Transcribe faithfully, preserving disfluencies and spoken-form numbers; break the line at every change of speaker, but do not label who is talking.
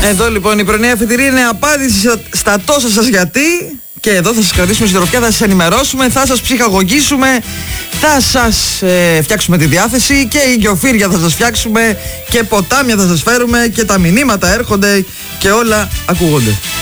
Εδώ λοιπόν η πρωινή αφιτηρία είναι απάντηση στα τόσα σας γιατί. Και εδώ θα σας κρατήσουμε συντροφιά, θα σας ενημερώσουμε, θα σας ψυχαγωγήσουμε, θα σας ε, φτιάξουμε τη διάθεση και οικειοφύρια θα σας φτιάξουμε και ποτάμια θα σας φέρουμε και τα μηνύματα έρχονται και όλα ακούγονται.